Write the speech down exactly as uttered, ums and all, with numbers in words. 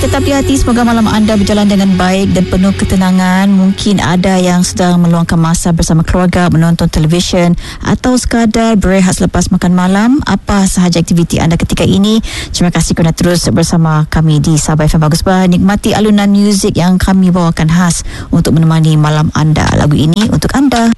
tetap di hati. Semoga malam anda berjalan dengan baik dan penuh ketenangan. Mungkin ada yang sedang meluangkan masa bersama keluarga, menonton televisyen atau sekadar berehat selepas makan malam. Apa sahaja aktiviti anda ketika ini, terima kasih kerana terus bersama kami di Sabah F M Bagus Bah. Nikmati alunan muzik yang kami bawakan khas untuk menemani malam anda. Lagu ini untuk anda.